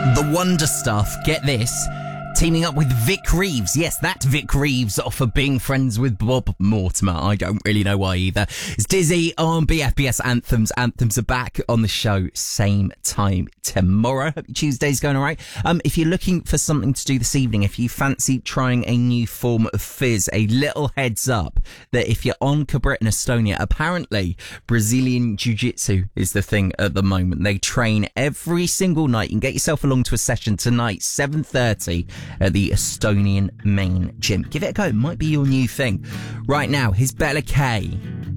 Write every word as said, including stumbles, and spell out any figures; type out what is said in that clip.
The Wonder Stuff, get this, teaming up with Vic Reeves. Yes, that's Vic Reeves off of Being Friends with Bob Mortimer. I don't really know why either. It's Dizzy on B F B S Anthems. Anthems are back on the show same time tomorrow. Hope your Tuesday's going all right. Um, if you're looking for something to do this evening, if you fancy trying a new form of fizz, a little heads up that if you're on Cabrit in Estonia, apparently Brazilian Jiu-Jitsu is the thing at the moment. They train every single night. You can get yourself along to a session tonight, seven thirty at the Estonian main gym. Give it a go. It might be your new thing. Right now, here's Bella K